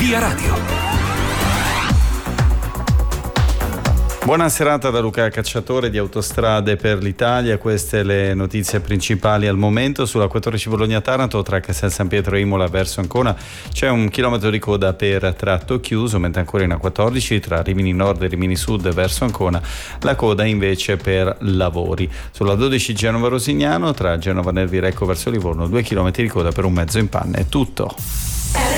Via Radio. Buona serata da Luca Cacciatore di Autostrade per l'Italia. Queste le notizie principali al momento. Sulla 14 Bologna-Taranto tra Castel San Pietro e Imola verso Ancona c'è 1 chilometro di coda per tratto chiuso, mentre ancora in A14 tra Rimini Nord e Rimini Sud verso Ancona la coda invece per lavori. Sulla 12 Genova-Rosignano tra Genova Nervi Recco verso Livorno 2 chilometri di coda per un mezzo in panne. È tutto.